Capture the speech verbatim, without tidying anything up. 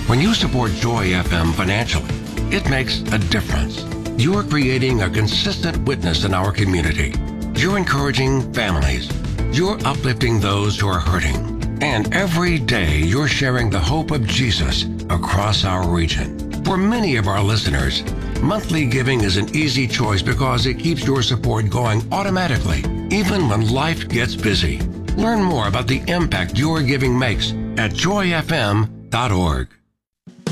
When you support Joy F M financially, it makes a difference. You're creating a consistent witness in our community. You're encouraging families. You're uplifting those who are hurting. And every day you're sharing the hope of Jesus across our region. For many of our listeners, monthly giving is an easy choice because it keeps your support going automatically, even when life gets busy. Learn more about the impact your giving makes at joy f m dot org.